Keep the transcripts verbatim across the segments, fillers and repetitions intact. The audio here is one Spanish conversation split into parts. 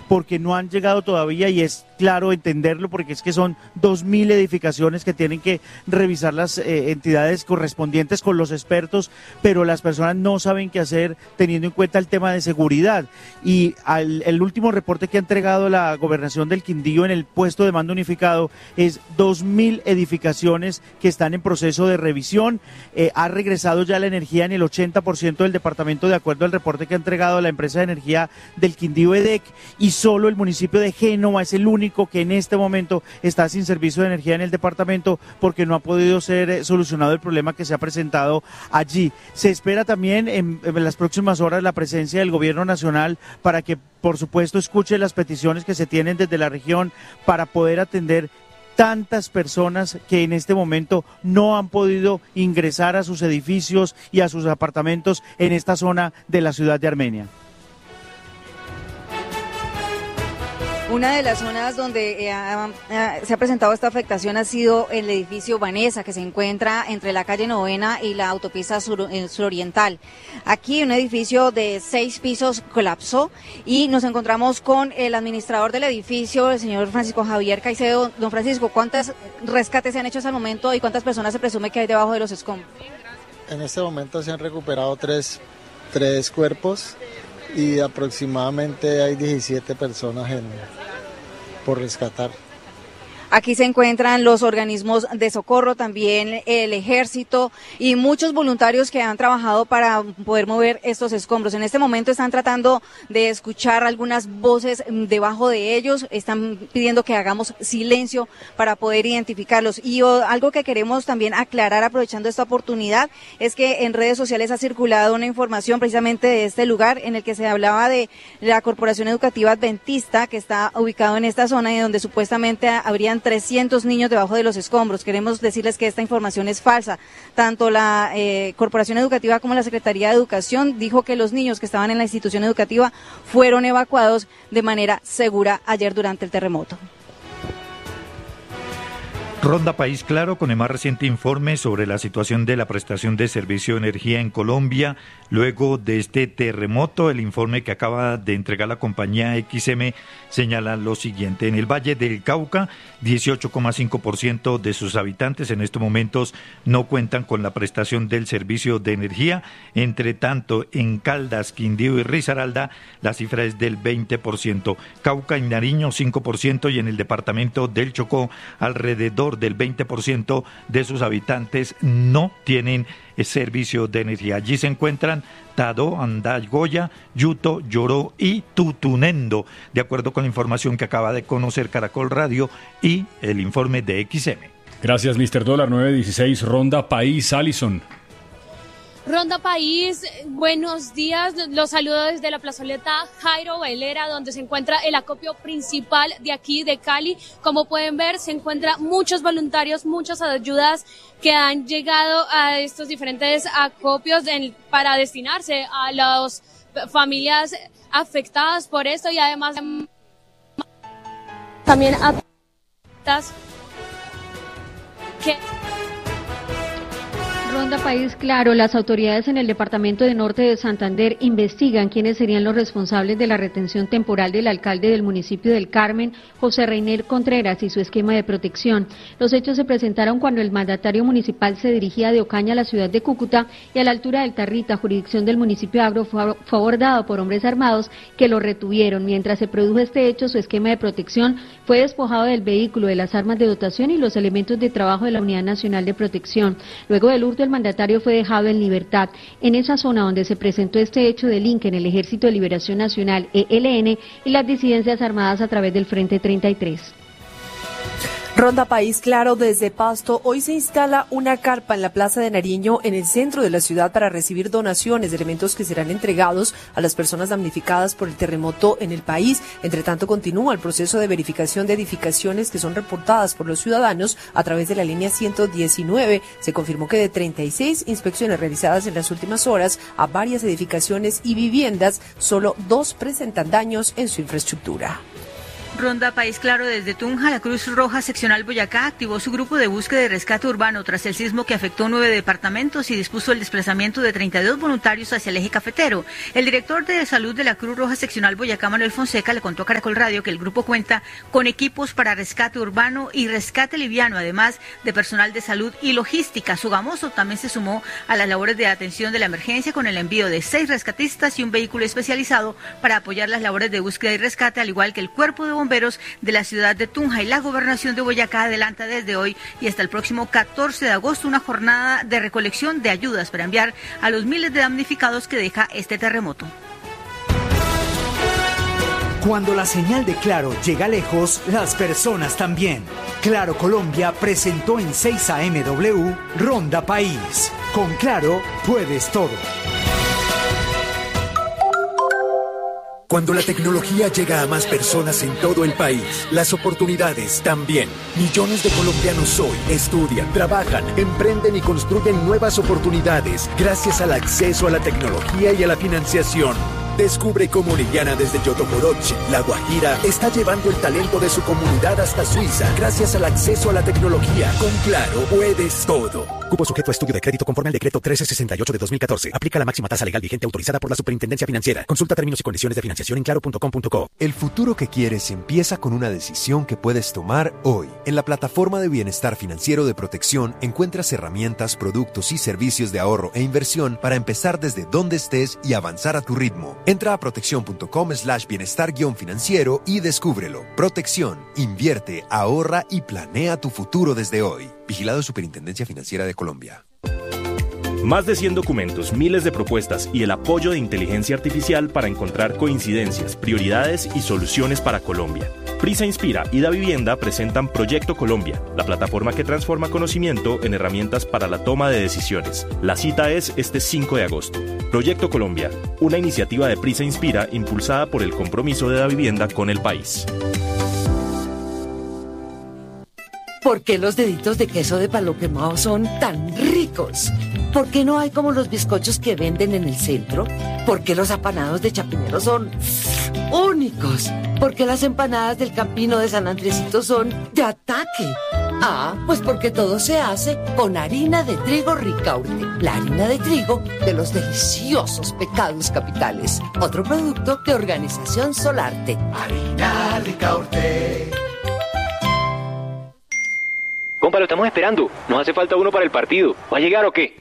porque no han llegado todavía, y es claro entenderlo porque es que son dos mil edificaciones que tienen que revisar las eh, entidades correspondientes con los expertos, pero las personas no saben qué hacer teniendo en cuenta el tema de seguridad. Y al, el último reporte que ha entregado la gobernación del Quindío en el puesto de mando unificado es dos mil edificaciones que están en proceso de revisión. Eh, ha regresado ya la energía en el ochenta por ciento del departamento, de acuerdo al reporte que ha entregado la empresa de energía del Quindío, E D E C, y solo el municipio de Génova es el único que en este momento está sin servicio de energía en el departamento porque no ha podido ser eh, solucionado el problema que se ha presentado allí. Se espera también en, en las próximas horas la presencia del gobierno nacional para que, por supuesto, escuche las peticiones que se tienen desde la región para poder atender tantas personas que en este momento no han podido ingresar a sus edificios y a sus apartamentos en esta zona de la ciudad de Armenia. Una de las zonas donde eh, eh, se ha presentado esta afectación ha sido el edificio Vanessa, que se encuentra entre la calle Novena y la autopista sur, eh, suroriental. Aquí un edificio de seis pisos colapsó y nos encontramos con el administrador del edificio, el señor Francisco Javier Caicedo. Don Francisco, ¿cuántos rescates se han hecho hasta el momento y cuántas personas se presume que hay debajo de los escombros? En este momento se han recuperado tres, tres cuerpos y aproximadamente hay diecisiete personas en, por rescatar. Aquí se encuentran los organismos de socorro, también el ejército y muchos voluntarios que han trabajado para poder mover estos escombros. En este momento están tratando de escuchar algunas voces debajo de ellos, están pidiendo que hagamos silencio para poder identificarlos. Y oh, algo que queremos también aclarar aprovechando esta oportunidad es que en redes sociales ha circulado una información precisamente de este lugar en el que se hablaba de la Corporación Educativa Adventista, que está ubicado en esta zona y donde supuestamente habrían trescientos niños debajo de los escombros. Queremos decirles que esta información es falsa. Tanto la eh, Corporación Educativa como la Secretaría de Educación dijo que los niños que estaban en la institución educativa fueron evacuados de manera segura ayer durante el terremoto. Ronda País Claro con el más reciente informe sobre la situación de la prestación de servicio de energía en Colombia luego de este terremoto. El informe que acaba de entregar la compañía X M señala lo siguiente: en el Valle del Cauca, dieciocho coma cinco por ciento de sus habitantes en estos momentos no cuentan con la prestación del servicio de energía. Entre tanto, en Caldas, Quindío y Risaralda, la cifra es del veinte por ciento. Cauca y Nariño, cinco por ciento, y en el departamento del Chocó, alrededor del veinte por ciento de sus habitantes no tienen servicio de energía. Allí se encuentran Tadó, Andagoya, Yuto, Lloró y Tutunendo, de acuerdo con la información que acaba de conocer Caracol Radio y el informe de X M. Gracias, mister Dólar. nueve dieciséis, Ronda País, Allison. Ronda País, buenos días, los saludo desde la plazoleta Jairo Bailera, donde se encuentra el acopio principal de aquí de Cali. Como pueden ver, se encuentran muchos voluntarios, muchas ayudas que han llegado a estos diferentes acopios en, para destinarse a las familias afectadas por esto y además también a que Ronda País Claro, las autoridades en el departamento de Norte de Santander investigan quiénes serían los responsables de la retención temporal del alcalde del municipio del Carmen, José Reiner Contreras, y su esquema de protección. Los hechos se presentaron cuando el mandatario municipal se dirigía de Ocaña a la ciudad de Cúcuta y a la altura del Tarrita, jurisdicción del municipio de Agro, fue abordado por hombres armados que lo retuvieron. Mientras se produjo este hecho, su esquema de protección fue despojado del vehículo, de las armas de dotación y los elementos de trabajo de la Unidad Nacional de Protección. Luego del hurto, el mandatario fue dejado en libertad. En esa zona donde se presentó este hecho delinquen el Ejército de Liberación Nacional, E L N, y las disidencias armadas a través del Frente treinta y tres. Ronda País Claro desde Pasto. Hoy se instala una carpa en la Plaza de Nariño, en el centro de la ciudad, para recibir donaciones de elementos que serán entregados a las personas damnificadas por el terremoto en el país. Entre tanto, continúa el proceso de verificación de edificaciones que son reportadas por los ciudadanos a través de la línea ciento diecinueve. Se confirmó que de treinta y seis inspecciones realizadas en las últimas horas a varias edificaciones y viviendas, solo dos presentan daños en su infraestructura. Ronda País Claro desde Tunja. La Cruz Roja Seccional Boyacá activó su grupo de búsqueda y rescate urbano tras el sismo que afectó nueve departamentos y dispuso el desplazamiento de treinta y dos voluntarios hacia el eje cafetero. El director de salud de la Cruz Roja Seccional Boyacá, Manuel Fonseca, le contó a Caracol Radio que el grupo cuenta con equipos para rescate urbano y rescate liviano, además de personal de salud y logística. Sogamoso también se sumó a las labores de atención de la emergencia con el envío de seis rescatistas y un vehículo especializado para apoyar las labores de búsqueda y rescate, al igual que el Cuerpo de Bomberos de la ciudad de Tunja. Y la Gobernación de Boyacá adelanta desde hoy y hasta el próximo catorce de agosto una jornada de recolección de ayudas para enviar a los miles de damnificados que deja este terremoto. Cuando la señal de Claro llega lejos, las personas también. Claro Colombia presentó en seis A M W Ronda País. Con Claro puedes todo. Cuando la tecnología llega a más personas en todo el país, las oportunidades también. Millones de colombianos hoy estudian, trabajan, emprenden y construyen nuevas oportunidades gracias al acceso a la tecnología y a la financiación. Descubre cómo Liliana desde Yotoporoche, La Guajira, está llevando el talento de su comunidad hasta Suiza gracias al acceso a la tecnología. Con Claro puedes todo. Cupo sujeto a estudio de crédito conforme al decreto trece sesenta y ocho de dos mil catorce. Aplica la máxima tasa legal vigente autorizada por la Superintendencia Financiera. Consulta términos y condiciones de financiación en claro punto com punto co. El futuro que quieres empieza con una decisión que puedes tomar hoy. En la plataforma de bienestar financiero de Protección encuentras herramientas, productos y servicios de ahorro e inversión para empezar desde donde estés y avanzar a tu ritmo. Entra a protección punto com slash bienestar guión financiero y descúbrelo. Protección, invierte, ahorra y planea tu futuro desde hoy. Vigilado Superintendencia Financiera de Colombia. Más de cien documentos, miles de propuestas y el apoyo de inteligencia artificial para encontrar coincidencias, prioridades y soluciones para Colombia. Prisa Inspira y Da Vivienda presentan Proyecto Colombia, la plataforma que transforma conocimiento en herramientas para la toma de decisiones. La cita es este cinco de agosto. Proyecto Colombia, una iniciativa de Prisa Inspira impulsada por el compromiso de Da Vivienda con el país. ¿Por qué los deditos de queso de palo quemado son tan ricos? ¿Por qué no hay como los bizcochos que venden en el centro? ¿Por qué los apanados de Chapinero son únicos? ¿Por qué las empanadas del Campino de San Andresito son de ataque? Ah, pues porque todo se hace con harina de trigo Ricaurte, la harina de trigo de los deliciosos pecados capitales. Otro producto de Organización Solarte. Harina Ricaurte. Compa, lo estamos esperando. Nos hace falta uno para el partido. ¿Va a llegar o qué?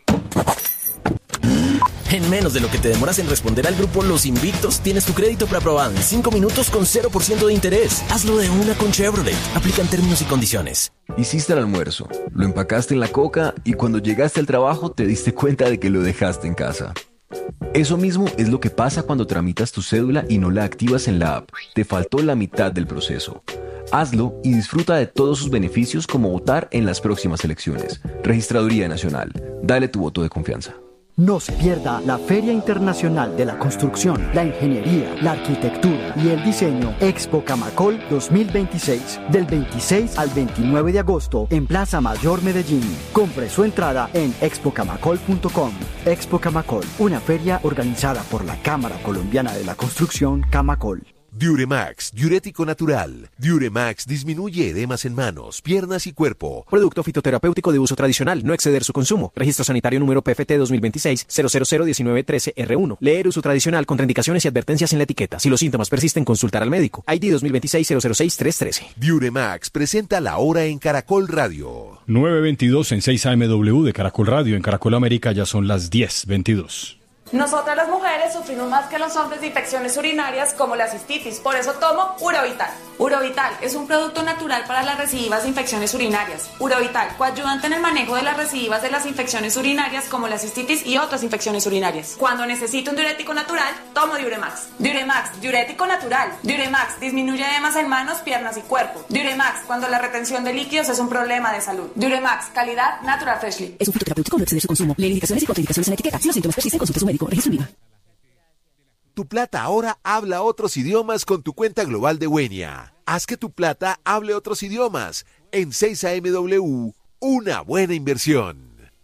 En menos de lo que te demoras en responder al grupo Los Invictos, tienes tu crédito preaprobado en cinco minutos con cero por ciento de interés. Hazlo de una con Chevrolet. Aplican términos y condiciones. Hiciste el almuerzo, lo empacaste en la coca y cuando llegaste al trabajo te diste cuenta de que lo dejaste en casa. Eso mismo es lo que pasa cuando tramitas tu cédula y no la activas en la app. Te faltó la mitad del proceso. Hazlo y disfruta de todos sus beneficios como votar en las próximas elecciones. Registraduría Nacional. Dale tu voto de confianza. No se pierda la Feria Internacional de la Construcción, la Ingeniería, la Arquitectura y el Diseño Expo Camacol dos mil veintiséis, del veintiséis al veintinueve de agosto en Plaza Mayor Medellín. Compre su entrada en expo camacol punto com. Expo Camacol, una feria organizada por la Cámara Colombiana de la Construcción Camacol. Diuremax, diurético natural. Diuremax disminuye edemas en manos, piernas y cuerpo. Producto fitoterapéutico de uso tradicional, no exceder su consumo. Registro sanitario número P F T dos mil veintiséis cero cero cero diecinueve trece R uno. Leer uso tradicional, contraindicaciones y advertencias en la etiqueta. Si los síntomas persisten, consultar al médico. I D dos mil veintiséis cero cero seis tres trece. Diuremax presenta la hora en Caracol Radio. nueve veintidós en seis A M W de Caracol Radio. En Caracol América ya son las diez veintidós. Nosotras las mujeres sufrimos más que los hombres de infecciones urinarias como la cistitis, por eso tomo Urovital. Urovital es un producto natural para las recidivas de infecciones urinarias. Urovital, coayudante en el manejo de las recidivas de las infecciones urinarias como la cistitis y otras infecciones urinarias. Cuando necesito un diurético natural, tomo Diuremax. Diuremax, diurético natural. Diuremax disminuye edemas en manos, piernas y cuerpo. Diuremax, cuando la retención de líquidos es un problema de salud. Diuremax, calidad Natural Freshly. Es un fitoterapéutico, no exceder su consumo. Lee indicaciones y contraindicaciones en la etiqueta. Si los síntomas persisten, consulte a su médico. Registro IVA. Tu Plata ahora habla otros idiomas con tu cuenta global de Wenia. Haz que tu Plata hable otros idiomas. En seis A M W, una buena inversión.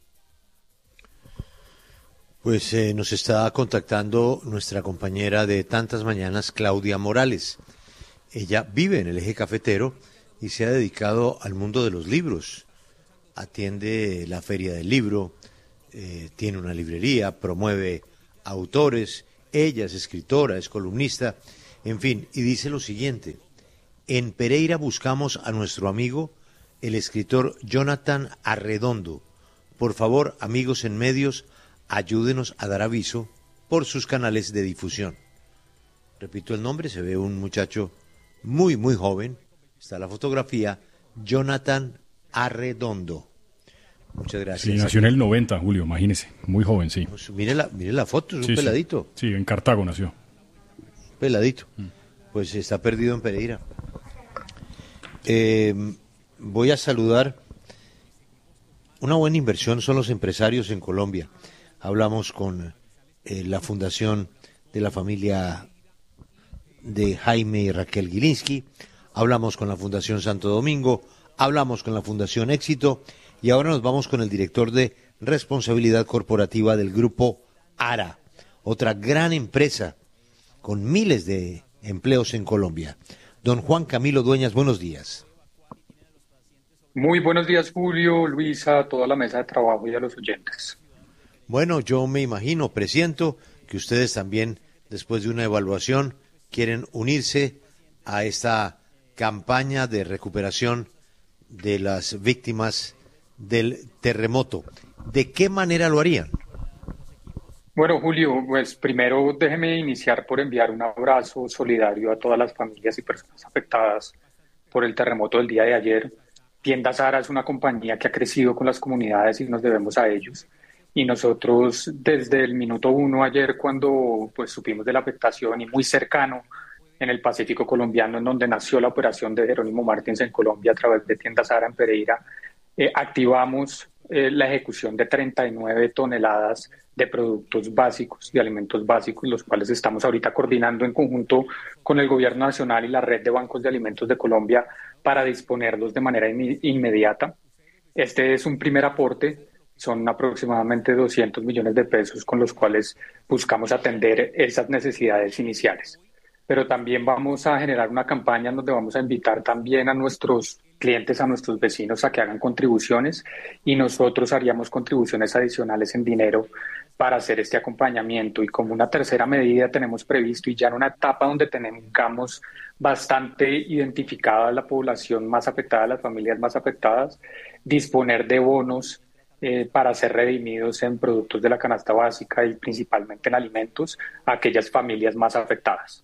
Pues eh, nos está contactando nuestra compañera de tantas mañanas, Claudia Morales. ella vive en el eje cafetero y se ha dedicado al mundo de los libros. Atiende la Feria del Libro, eh, tiene una librería, promueve autores, ella es escritora, es columnista, en fin, y dice lo siguiente: en Pereira buscamos a nuestro amigo, el escritor Jonathan Arredondo. Por favor, amigos en medios, ayúdenos a dar aviso por sus canales de difusión. Repito el nombre, se ve un muchacho muy, muy joven. Está la fotografía, Jonathan Arredondo. Muchas gracias. Sí, nació en el noventa, Julio, imagínese, muy joven, sí. Pues mire la, mire la foto, es un sí, peladito. Sí. sí, en Cartago nació. Peladito. Mm. Pues está perdido en Pereira. Eh, voy a saludar. Una buena inversión son los empresarios en Colombia. Hablamos con eh, la fundación de la familia de Jaime y Raquel Gilinski, hablamos con la Fundación Santo Domingo, hablamos con la Fundación Éxito y ahora nos vamos con el director de responsabilidad corporativa del grupo ARA, otra gran empresa con miles de empleos en Colombia. Don Juan Camilo Dueñas, buenos días. Muy buenos días, Julio, Luisa, a toda la mesa de trabajo y a los oyentes. Bueno, yo me imagino, presiento que ustedes también, después de una evaluación, quieren unirse a esta campaña de recuperación de las víctimas del terremoto. ¿De qué manera lo harían? Bueno, Julio, pues primero déjeme iniciar por enviar un abrazo solidario a todas las familias y personas afectadas por el terremoto del día de ayer. Tiendas ARA es una compañía que ha crecido con las comunidades y nos debemos a ellos. Y nosotros desde el minuto uno ayer, cuando pues supimos de la afectación y muy cercano en el Pacífico colombiano, en donde nació la operación de Jerónimo Martins en Colombia a través de Tiendas ARA en Pereira, eh, activamos eh, la ejecución de treinta y nueve toneladas de productos básicos, de alimentos básicos, los cuales estamos ahorita coordinando en conjunto con el Gobierno Nacional y la Red de Bancos de Alimentos de Colombia para disponerlos de manera in- inmediata. Este es un primer aporte. Son aproximadamente doscientos millones de pesos con los cuales buscamos atender esas necesidades iniciales. Pero también vamos a generar una campaña donde vamos a invitar también a nuestros clientes, a nuestros vecinos a que hagan contribuciones y nosotros haríamos contribuciones adicionales en dinero para hacer este acompañamiento. Y como una tercera medida tenemos previsto, y ya en una etapa donde tengamos bastante identificada la población más afectada, las familias más afectadas, disponer de bonos Eh, para ser redimidos en productos de la canasta básica y principalmente en alimentos a aquellas familias más afectadas.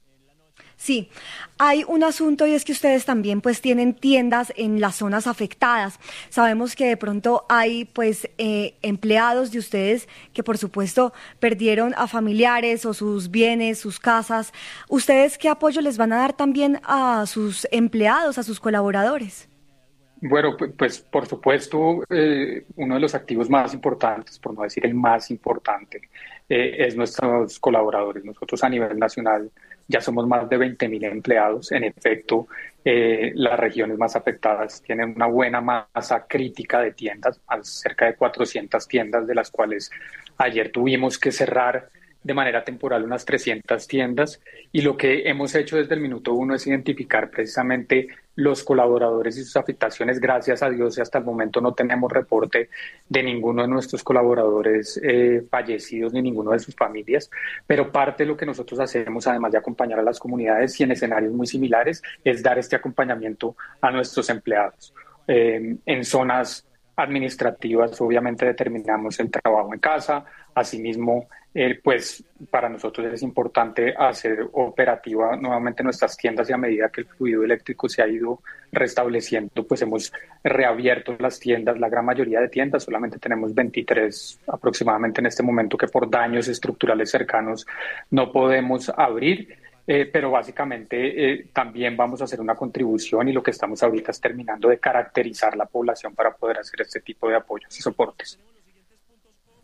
Sí, hay un asunto y es que ustedes también pues tienen tiendas en las zonas afectadas. Sabemos que de pronto hay pues eh, empleados de ustedes que por supuesto perdieron a familiares o sus bienes, sus casas. ¿Ustedes qué apoyo les van a dar también a sus empleados, a sus colaboradores? Bueno, pues por supuesto, eh, uno de los activos más importantes, por no decir el más importante, eh, es nuestros colaboradores. Nosotros a nivel nacional ya somos más de veinte mil empleados. En efecto, eh, las regiones más afectadas tienen una buena masa crítica de tiendas, cerca de cuatrocientas tiendas, de las cuales ayer tuvimos que cerrar de manera temporal unas trescientas tiendas, y lo que hemos hecho desde el minuto uno es identificar precisamente los colaboradores y sus afectaciones. Gracias a Dios y hasta el momento no tenemos reporte de ninguno de nuestros colaboradores eh, fallecidos ni ninguno de sus familias, pero parte de lo que nosotros hacemos, además de acompañar a las comunidades y en escenarios muy similares, es dar este acompañamiento a nuestros empleados. Eh, en zonas administrativas obviamente determinamos el trabajo en casa. Asimismo, eh, pues para nosotros es importante hacer operativa nuevamente nuestras tiendas, y a medida que el fluido eléctrico se ha ido restableciendo, pues hemos reabierto las tiendas, la gran mayoría de tiendas. Solamente tenemos veintitrés aproximadamente en este momento que por daños estructurales cercanos no podemos abrir. Eh, pero básicamente eh, también vamos a hacer una contribución, y lo que estamos ahorita es terminando de caracterizar la población para poder hacer este tipo de apoyos y soportes.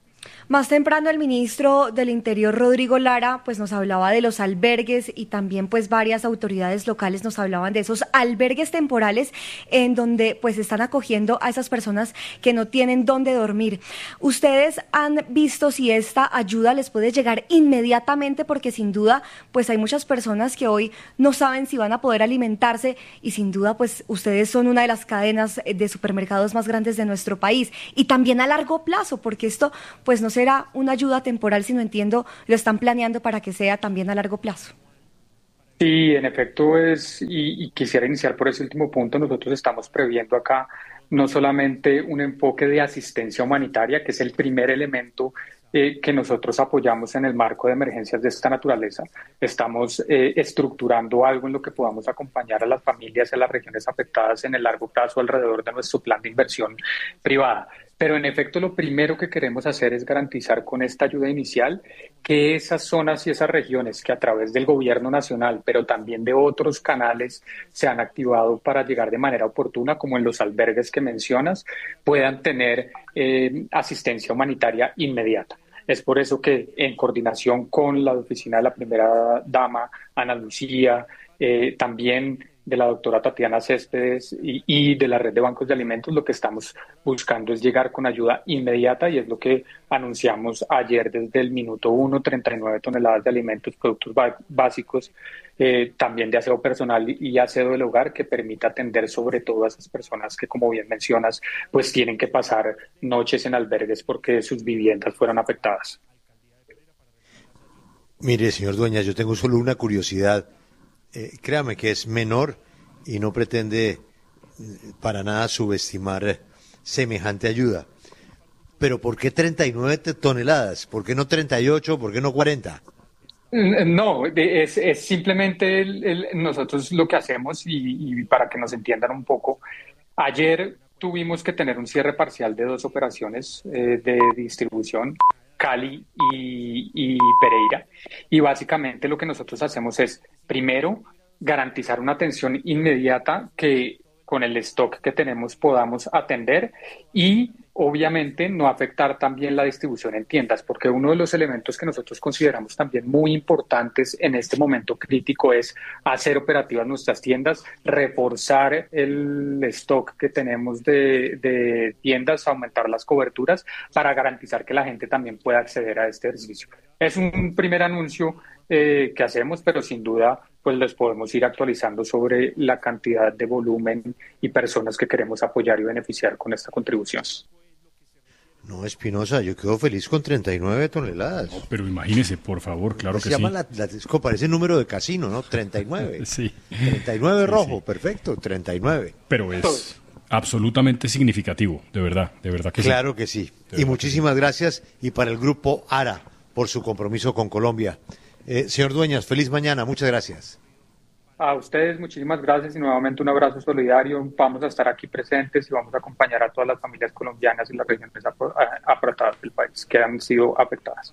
Más temprano el ministro del Interior, Rodrigo Lara, pues nos hablaba de los albergues y también pues varias autoridades locales nos hablaban de esos albergues temporales en donde pues están acogiendo a esas personas que no tienen dónde dormir. ¿Ustedes han visto si esta ayuda les puede llegar inmediatamente? Porque sin duda pues hay muchas personas que hoy no saben si van a poder alimentarse y sin duda pues ustedes son una de las cadenas de supermercados más grandes de nuestro país. Y también a largo plazo, porque esto pues no será una ayuda temporal, sino entiendo, lo están planeando para que sea también a largo plazo. Sí, en efecto es, y, y quisiera iniciar por ese último punto. Nosotros estamos previendo acá no solamente un enfoque de asistencia humanitaria, que es el primer elemento eh, que nosotros apoyamos en el marco de emergencias de esta naturaleza. Estamos eh, estructurando algo en lo que podamos acompañar a las familias en las regiones afectadas en el largo plazo alrededor de nuestro plan de inversión privada. Pero en efecto lo primero que queremos hacer es garantizar con esta ayuda inicial que esas zonas y esas regiones que a través del gobierno nacional, pero también de otros canales se han activado para llegar de manera oportuna, como en los albergues que mencionas, puedan tener eh, asistencia humanitaria inmediata. Es por eso que en coordinación con la oficina de la primera dama, Ana Lucía, eh, también de la doctora Tatiana Céspedes y, y de la red de bancos de alimentos, lo que estamos buscando es llegar con ayuda inmediata y es lo que anunciamos ayer desde el minuto uno, treinta y nueve toneladas de alimentos, productos básicos, eh, también de aseo personal y aseo del hogar que permita atender sobre todo a esas personas que, como bien mencionas, pues tienen que pasar noches en albergues porque sus viviendas fueron afectadas. Mire, señor Dueñas, yo tengo solo una curiosidad. Eh, créame que es menor y no pretende para nada subestimar semejante ayuda. Pero ¿por qué treinta y nueve toneladas? ¿Por qué no treinta y ocho? ¿Por qué no cuarenta? No, es, es simplemente el, el, nosotros lo que hacemos y, y para que nos entiendan un poco, ayer tuvimos que tener un cierre parcial de dos operaciones eh, de distribución, Cali y, y Pereira, y básicamente lo que nosotros hacemos es, primero, garantizar una atención inmediata que con el stock que tenemos podamos atender y obviamente no afectar también la distribución en tiendas, porque uno de los elementos que nosotros consideramos también muy importantes en este momento crítico es hacer operativas nuestras tiendas, reforzar el stock que tenemos de, de tiendas, aumentar las coberturas para garantizar que la gente también pueda acceder a este servicio. Es un primer anuncio eh, que hacemos, pero sin duda pues les podemos ir actualizando sobre la cantidad de volumen y personas que queremos apoyar y beneficiar con esta contribución. No, Espinosa, yo quedo feliz con treinta y nueve toneladas. No, pero imagínese, por favor, claro que se sí. Se llama la, la, parece número de casino, ¿no? treinta y nueve. Sí. treinta y nueve sí, rojo, sí. Perfecto, treinta y nueve. Pero es absolutamente significativo, de verdad, de verdad que claro sí. Claro que sí. Y muchísimas sí. gracias. Y para el grupo ARA, por su compromiso con Colombia. Eh, señor Dueñas, feliz mañana, muchas gracias. A ustedes muchísimas gracias y nuevamente un abrazo solidario. Vamos a estar aquí presentes y vamos a acompañar a todas las familias colombianas y las regiones apretadas del país que han sido afectadas.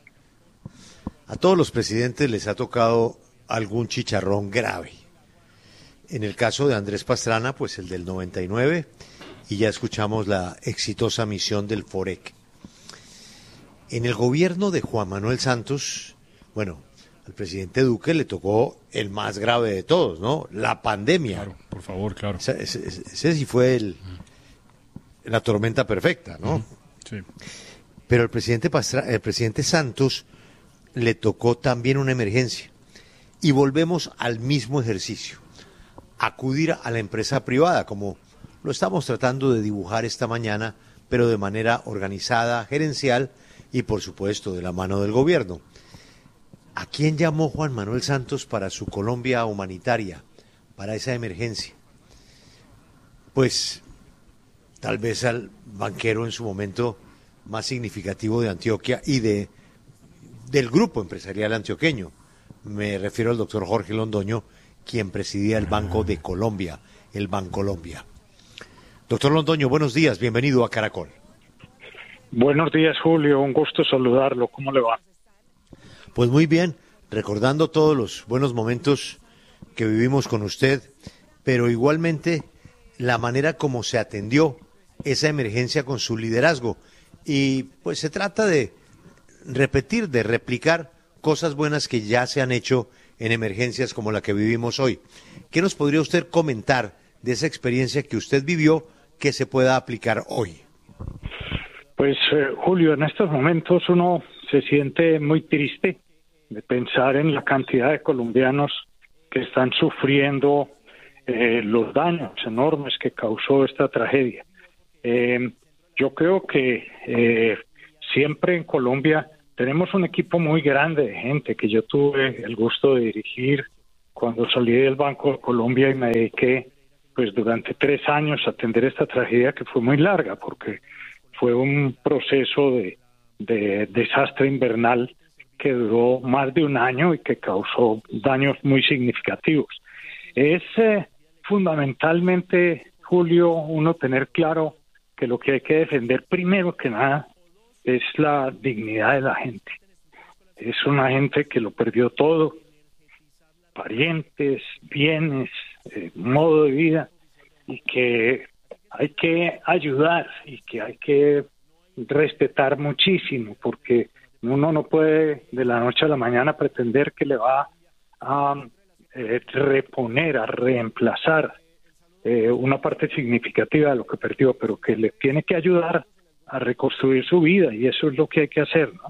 A todos los presidentes les ha tocado algún chicharrón grave. En el caso de Andrés Pastrana, pues el del noventa y nueve, y ya escuchamos la exitosa misión del FOREC. En el gobierno de Juan Manuel Santos, bueno, al presidente Duque le tocó el más grave de todos, ¿no? La pandemia. Claro, por favor, claro. Ese, ese, ese sí fue el, la tormenta perfecta, ¿no? Sí. Pero el presidente Pastra, el presidente Santos le tocó también una emergencia. Y volvemos al mismo ejercicio. Acudir a la empresa privada, como lo estamos tratando de dibujar esta mañana, pero de manera organizada, gerencial y, por supuesto, de la mano del gobierno. ¿A quién llamó Juan Manuel Santos para su Colombia humanitaria, para esa emergencia? Pues tal vez al banquero en su momento más significativo de Antioquia y de del grupo empresarial antioqueño. Me refiero al doctor Jorge Londoño, quien presidía el Banco de Colombia, el Bancolombia. Doctor Londoño, buenos días, bienvenido a Caracol. Buenos días, Julio, un gusto saludarlo. ¿Cómo le va? Pues muy bien, recordando todos los buenos momentos que vivimos con usted, pero igualmente la manera como se atendió esa emergencia con su liderazgo. Y pues se trata de repetir, de replicar cosas buenas que ya se han hecho en emergencias como la que vivimos hoy. ¿Qué nos podría usted comentar de esa experiencia que usted vivió que se pueda aplicar hoy? Pues eh, Julio, en estos momentos uno se siente muy triste de pensar en la cantidad de colombianos que están sufriendo eh, los daños enormes que causó esta tragedia. Eh, yo creo que eh, siempre en Colombia tenemos un equipo muy grande de gente que yo tuve el gusto de dirigir cuando salí del Banco de Colombia y me dediqué pues durante tres años a atender esta tragedia que fue muy larga porque fue un proceso de, de desastre invernal que duró más de un año y que causó daños muy significativos. Es eh, fundamentalmente, Julio, uno tener claro que lo que hay que defender primero que nada es la dignidad de la gente. Es una gente que lo perdió todo, parientes, bienes, eh, modo de vida, y que hay que ayudar y que hay que respetar muchísimo, porque uno no puede de la noche a la mañana pretender que le va a eh, reponer, a reemplazar eh, una parte significativa de lo que perdió, pero que le tiene que ayudar a reconstruir su vida, y eso es lo que hay que hacer, ¿no?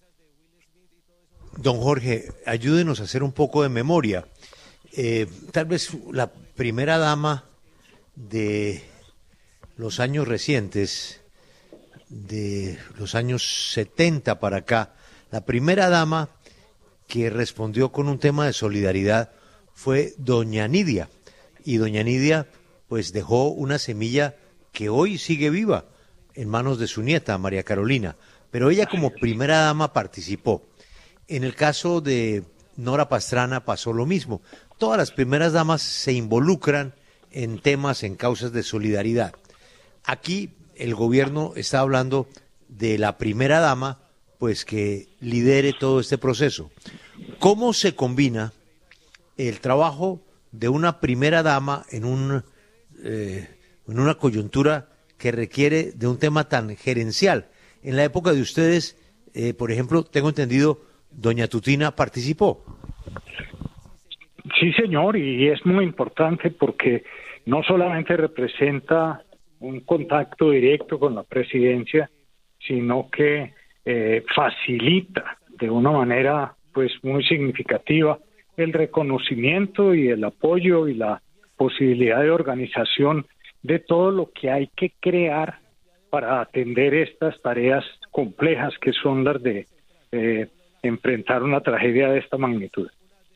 Don Jorge, ayúdenos a hacer un poco de memoria. Eh, tal vez la primera dama de los años recientes, de los años setenta para acá, la primera dama que respondió con un tema de solidaridad fue doña Nidia, y doña Nidia pues dejó una semilla que hoy sigue viva en manos de su nieta, María Carolina, pero ella como primera dama participó. En el caso de Nora Pastrana pasó lo mismo. Todas las primeras damas se involucran en temas, en causas de solidaridad. Aquí el gobierno está hablando de la primera dama, pues que lidere todo este proceso. ¿Cómo se combina el trabajo de una primera dama en un eh, en una coyuntura que requiere de un tema tan gerencial? En la época de ustedes, eh, por ejemplo, tengo entendido, doña Tutina participó. Sí, señor, y es muy importante porque no solamente representa un contacto directo con la presidencia, sino que eh, facilita de una manera pues muy significativa el reconocimiento y el apoyo y la posibilidad de organización de todo lo que hay que crear para atender estas tareas complejas que son las de eh, enfrentar una tragedia de esta magnitud.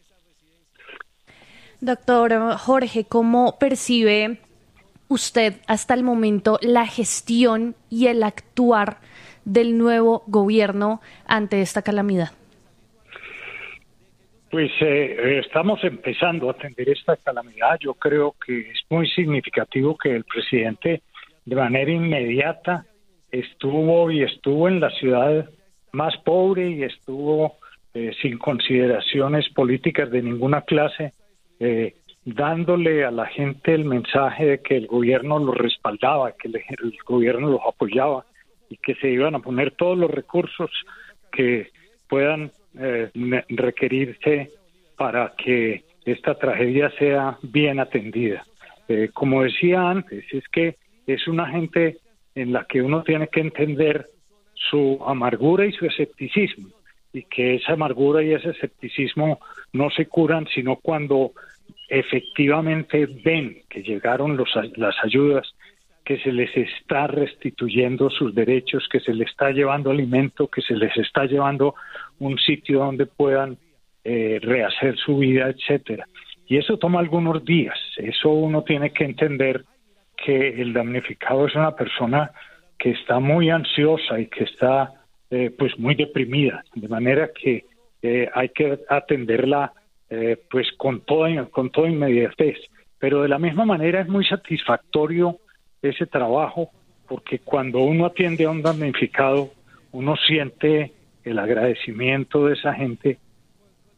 Doctor Jorge, ¿cómo percibe usted hasta el momento la gestión y el actuar del nuevo gobierno ante esta calamidad? Pues eh, estamos empezando a atender esta calamidad. Yo creo que es muy significativo que el presidente de manera inmediata estuvo y estuvo en la ciudad más pobre y estuvo eh, sin consideraciones políticas de ninguna clase, eh, dándole a la gente el mensaje de que el gobierno los respaldaba, que el, el gobierno los apoyaba y que se iban a poner todos los recursos que puedan eh, requerirse para que esta tragedia sea bien atendida. Eh, como decía antes, es que es una gente en la que uno tiene que entender su amargura y su escepticismo, y que esa amargura y ese escepticismo no se curan sino cuando efectivamente ven que llegaron los, las ayudas, que se les está restituyendo sus derechos, que se les está llevando alimento, que se les está llevando un sitio donde puedan eh, rehacer su vida, etcétera. Y eso toma algunos días. Eso uno tiene que entender que el damnificado es una persona que está muy ansiosa y que está eh, pues muy deprimida, de manera que eh, hay que atenderla eh, pues con toda con toda inmediatez. Pero de la misma manera es muy satisfactorio ese trabajo, porque cuando uno atiende a un damnificado, uno siente el agradecimiento de esa gente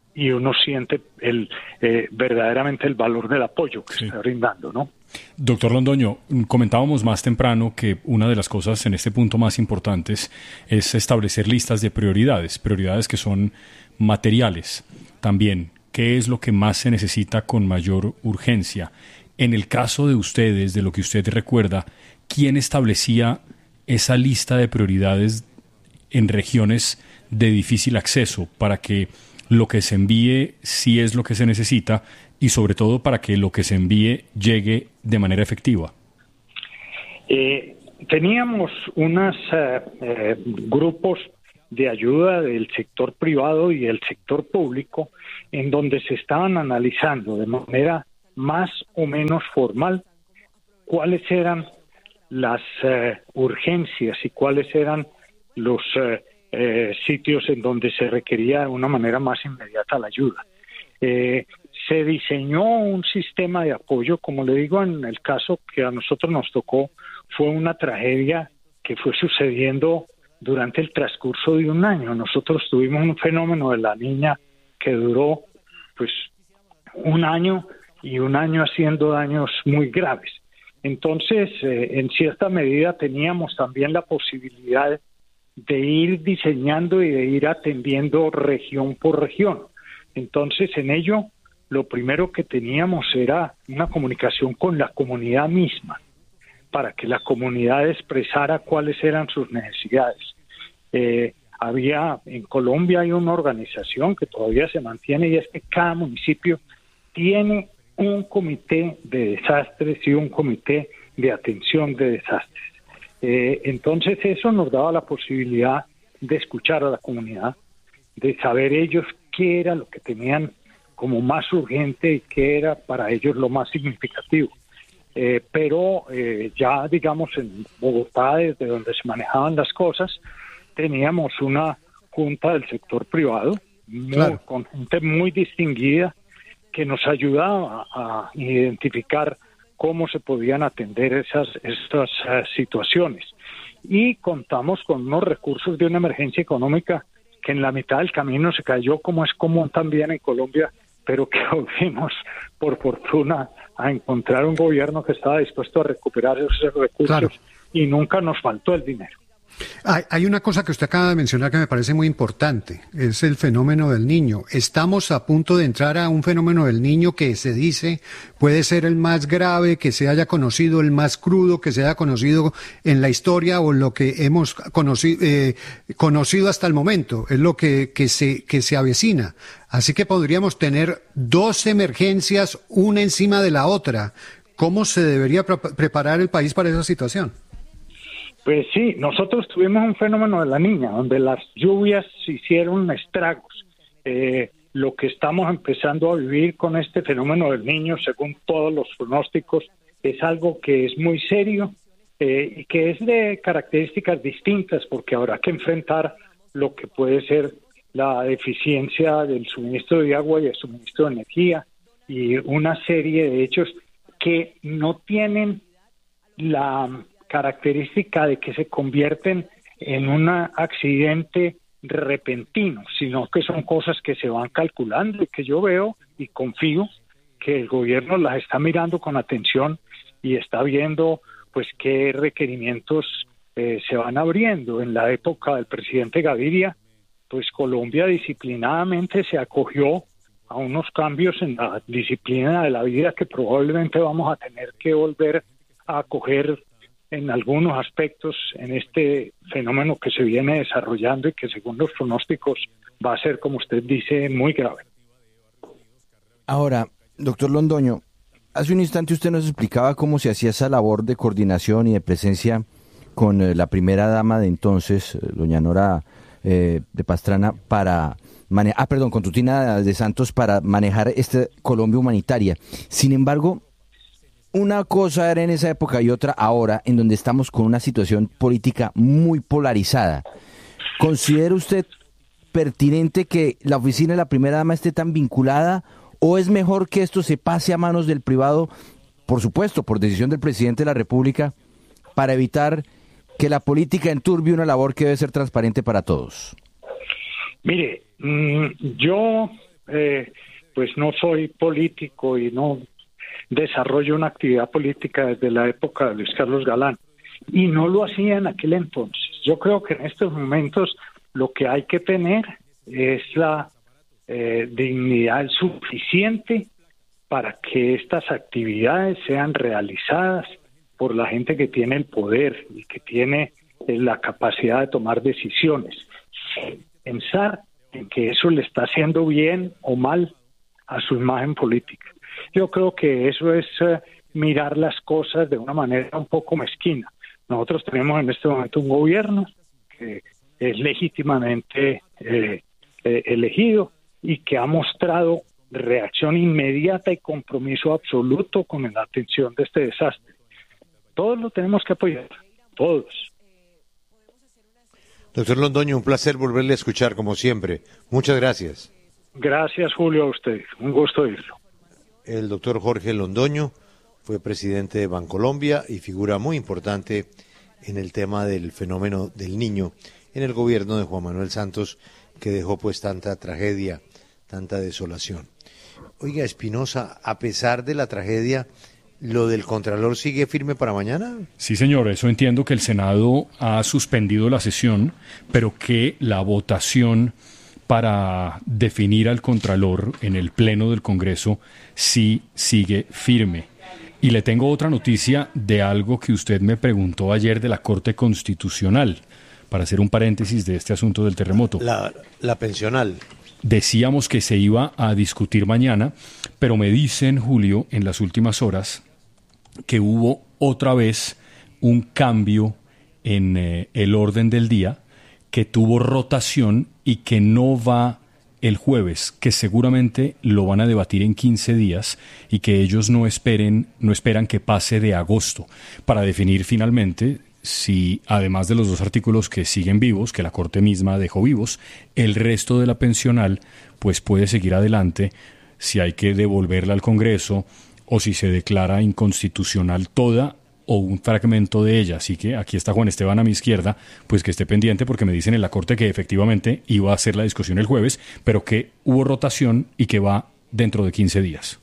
y uno siente el eh, verdaderamente el valor del apoyo que sí. se está brindando, ¿no? Doctor Londoño, comentábamos más temprano que una de las cosas en este punto más importantes es establecer listas de prioridades, prioridades que son materiales también. ¿Qué es lo que más se necesita con mayor urgencia? En el caso de ustedes, de lo que usted recuerda, ¿quién establecía esa lista de prioridades en regiones de difícil acceso para que lo que se envíe sí es lo que se necesita y sobre todo para que lo que se envíe llegue de manera efectiva? Eh, teníamos unos eh, eh, grupos de ayuda del sector privado y del sector público en donde se estaban analizando de manera más o menos formal cuáles eran las eh, urgencias y cuáles eran los eh, eh, sitios en donde se requería de una manera más inmediata la ayuda. Eh, se diseñó un sistema de apoyo, como le digo, en el caso que a nosotros nos tocó, fue una tragedia que fue sucediendo durante el transcurso de un año. Nosotros tuvimos un fenómeno de la Niña que duró pues un año y un año haciendo daños muy graves. Entonces, eh, en cierta medida teníamos también la posibilidad de ir diseñando y de ir atendiendo región por región. Entonces, en ello, lo primero que teníamos era una comunicación con la comunidad misma, para que la comunidad expresara cuáles eran sus necesidades. Eh, había, en Colombia hay una organización que todavía se mantiene y es que cada municipio tiene un comité de desastres y un comité de atención de desastres. Eh, entonces eso nos daba la posibilidad de escuchar a la comunidad, de saber ellos qué era lo que tenían como más urgente y qué era para ellos lo más significativo. Eh, pero eh, ya digamos en Bogotá, desde donde se manejaban las cosas, teníamos una junta del sector privado muy, claro. con gente muy distinguida que nos ayudaba a identificar cómo se podían atender esas, estas uh, situaciones. Y contamos con unos recursos de una emergencia económica que en la mitad del camino se cayó, como es común también en Colombia, pero que volvimos, por fortuna, a encontrar un gobierno que estaba dispuesto a recuperar esos recursos, claro. y nunca nos faltó el dinero. Hay, hay una cosa que usted acaba de mencionar que me parece muy importante, es el fenómeno del niño. Estamos a punto de entrar a un fenómeno del niño que se dice puede ser el más grave que se haya conocido, el más crudo que se haya conocido en la historia o lo que hemos conocido, eh, conocido hasta el momento, es lo que, que, se, que se avecina. Así que podríamos tener dos emergencias, una encima de la otra. ¿Cómo se debería pre- preparar el país para esa situación? Pues sí, nosotros tuvimos un fenómeno de la Niña, donde las lluvias hicieron estragos. Eh, lo que estamos empezando a vivir con este fenómeno del Niño, según todos los pronósticos, es algo que es muy serio eh, y que es de características distintas, porque habrá que enfrentar lo que puede ser la deficiencia del suministro de agua y el suministro de energía, y una serie de hechos que no tienen la característica de que se convierten en un accidente repentino, sino que son cosas que se van calculando y que yo veo y confío que el gobierno las está mirando con atención y está viendo pues qué requerimientos eh, se van abriendo. En la época del presidente Gaviria, pues Colombia disciplinadamente se acogió a unos cambios en la disciplina de la vida que probablemente vamos a tener que volver a acoger en algunos aspectos en este fenómeno que se viene desarrollando y que según los pronósticos va a ser, como usted dice, muy grave. Ahora, doctor Londoño, hace un instante usted nos explicaba cómo se hacía esa labor de coordinación y de presencia con eh, la primera dama de entonces, eh, doña Nora eh, de Pastrana, para manejar, ah, perdón, con Tutina de Santos para manejar esta Colombia humanitaria. Sin embargo, una cosa era en esa época y otra ahora, en donde estamos con una situación política muy polarizada. ¿Considera usted pertinente que la oficina de la primera dama esté tan vinculada o es mejor que esto se pase a manos del privado, por supuesto, por decisión del presidente de la República, para evitar que la política enturbie una labor que debe ser transparente para todos? Mire, mmm, yo eh, pues no soy político y no desarrollo una actividad política desde la época de Luis Carlos Galán, y no lo hacía en aquel entonces. Yo creo que en estos momentos lo que hay que tener es la eh, dignidad suficiente para que estas actividades sean realizadas por la gente que tiene el poder y que tiene eh, la capacidad de tomar decisiones. Pensar en que eso le está haciendo bien o mal a su imagen política. Yo creo que eso es eh, mirar las cosas de una manera un poco mezquina. Nosotros tenemos en este momento un gobierno que es legítimamente eh, eh, elegido y que ha mostrado reacción inmediata y compromiso absoluto con la atención de este desastre. Todos lo tenemos que apoyar, todos. Doctor Londoño, un placer volverle a escuchar como siempre. Muchas gracias. Gracias, Julio, a usted. Un gusto oírlo. El doctor Jorge Londoño fue presidente de Bancolombia y figura muy importante en el tema del fenómeno del niño en el gobierno de Juan Manuel Santos, que dejó pues tanta tragedia, tanta desolación. Oiga, Espinosa, a pesar de la tragedia, ¿lo del Contralor sigue firme para mañana? Sí, señor, eso entiendo que el Senado ha suspendido la sesión, pero que la votación para definir al Contralor en el Pleno del Congreso sí sigue firme. Y le tengo otra noticia de algo que usted me preguntó ayer de la Corte Constitucional, para hacer un paréntesis de este asunto del terremoto. La, la pensional. Decíamos que se iba a discutir mañana, pero me dicen, Julio, en las últimas horas, que hubo otra vez un cambio en eh, el orden del día, que tuvo rotación y que no va el jueves, que seguramente lo van a debatir en quince días y que ellos no esperen, no esperan que pase de agosto para definir finalmente si, además de los dos artículos que siguen vivos, que la Corte misma dejó vivos, el resto de la pensional pues puede seguir adelante, si hay que devolverla al Congreso o si se declara inconstitucional toda o un fragmento de ella. Así que aquí está Juan Esteban a mi izquierda, pues que esté pendiente porque me dicen en la Corte que efectivamente iba a hacer la discusión el jueves, pero que hubo rotación y que va dentro de quince días.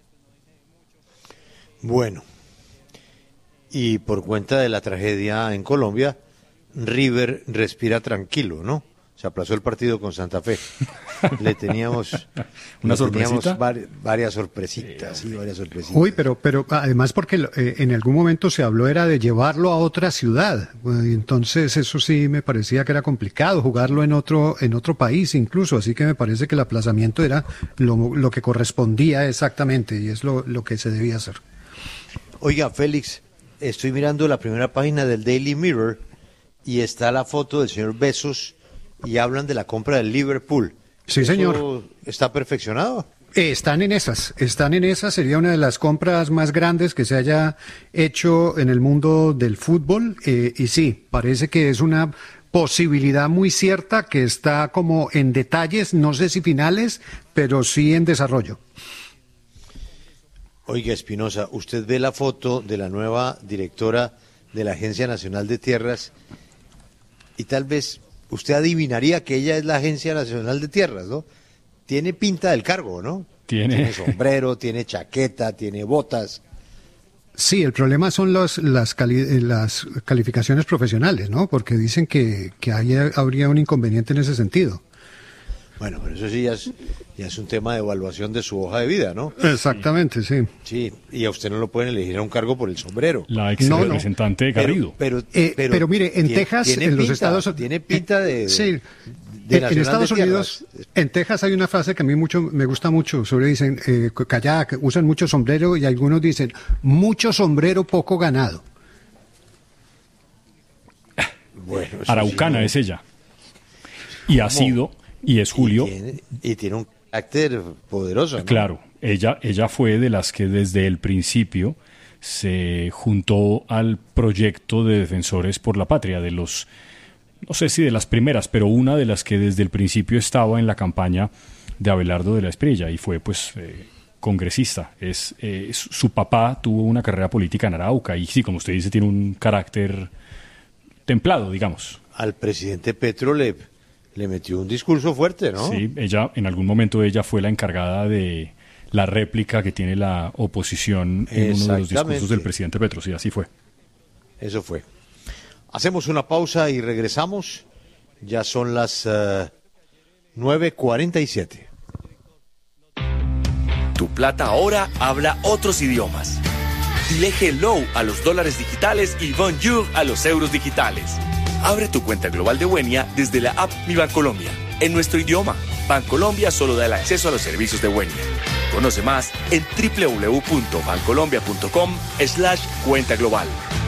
Bueno, y por cuenta de la tragedia en Colombia, River respira tranquilo, ¿no? Se aplazó el partido con Santa Fe. Le teníamos, ¿Una le sorpresita? teníamos vari, varias sorpresitas, sí, varias sorpresitas. Uy, pero, pero además porque eh, en algún momento se habló era de llevarlo a otra ciudad. Entonces eso sí me parecía que era complicado, jugarlo en otro, en otro país incluso. Así que me parece que el aplazamiento era lo, lo que correspondía exactamente y es lo, lo que se debía hacer. Oiga, Félix, estoy mirando la primera página del Daily Mirror y está la foto del señor Bezos y hablan de la compra del Liverpool. Sí, señor. ¿Está perfeccionado? Eh, están en esas, están en esas. Sería una de las compras más grandes que se haya hecho en el mundo del fútbol. Eh, y sí, parece que es una posibilidad muy cierta que está como en detalles, no sé si finales, pero sí en desarrollo. Oiga, Espinosa, usted ve la foto de la nueva directora de la Agencia Nacional de Tierras y tal vez usted adivinaría que ella es la Agencia Nacional de Tierras, ¿no? Tiene pinta del cargo, ¿no? Tiene, tiene sombrero, tiene chaqueta, tiene botas. Sí, el problema son los, las, cali las calificaciones profesionales, ¿no? Porque dicen que, que hay, habría un inconveniente en ese sentido. Bueno, pero eso sí ya es, ya es un tema de evaluación de su hoja de vida, ¿no? Exactamente, sí. Sí, y a usted no lo pueden elegir a un cargo por el sombrero. La ex no, representante no. Garrido. Pero, pero, eh, pero, pero mire, en tiene, Texas, tiene en pinta, los Estados tiene pinta de, sí. de en, en Estados Unidos, en Texas hay una frase que a mí mucho me gusta mucho. Sobre dicen eh, que allá usan mucho sombrero y algunos dicen mucho sombrero, poco ganado. Bueno, Araucana sí, no. es ella. Y ha sido y es Julio. Y tiene, y tiene un carácter poderoso, ¿no? Claro, ella, ella fue de las que desde el principio se juntó al proyecto de Defensores por la Patria, de los, no sé si de las primeras, pero una de las que desde el principio estaba en la campaña de Abelardo de la Espriella y fue pues eh, congresista. Es, eh, su papá tuvo una carrera política en Arauca y sí, como usted dice, tiene un carácter templado, digamos. Al presidente Petro le le metió un discurso fuerte, ¿no? Sí, ella, en algún momento ella fue la encargada de la réplica que tiene la oposición en uno de los discursos del presidente Petro, sí, así fue. Eso fue. Hacemos una pausa y regresamos. Ya son las uh, nueve cuarenta y siete. Tu plata ahora habla otros idiomas. Dile hello a los dólares digitales y bonjour a los euros digitales. Abre tu cuenta global de Wenia desde la app Mi Bancolombia. En nuestro idioma, Bancolombia solo da el acceso a los servicios de Wenia. Conoce más en doble u doble u doble u punto bancolombia punto com slash cuenta global.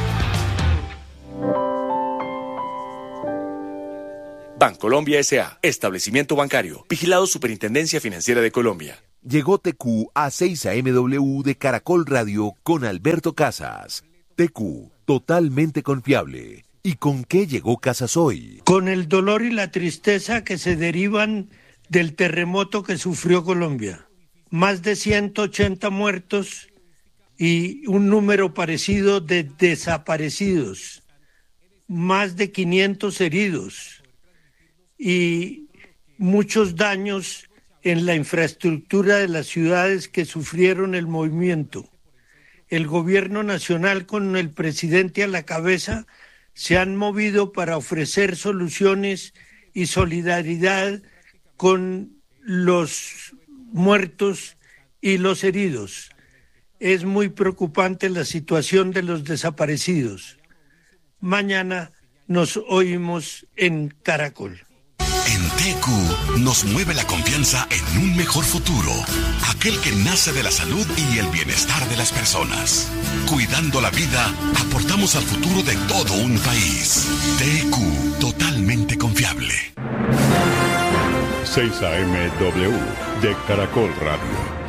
Bancolombia S A, establecimiento bancario, vigilado Superintendencia Financiera de Colombia. Llegó T Q a seis A M W de Caracol Radio con Alberto Casas. T Q, totalmente confiable. ¿Y con qué llegó Casas hoy? Con el dolor y la tristeza que se derivan del terremoto que sufrió Colombia. Más de ciento ochenta muertos y un número parecido de desaparecidos. Más de quinientos heridos y muchos daños en la infraestructura de las ciudades que sufrieron el movimiento. El gobierno nacional, con el presidente a la cabeza, se han movido para ofrecer soluciones y solidaridad con los muertos y los heridos. Es muy preocupante la situación de los desaparecidos. Mañana nos oímos en Caracol. En T Q nos mueve la confianza en un mejor futuro, aquel que nace de la salud y el bienestar de las personas. Cuidando la vida, aportamos al futuro de todo un país. T Q, totalmente confiable. seis A M W de Caracol Radio.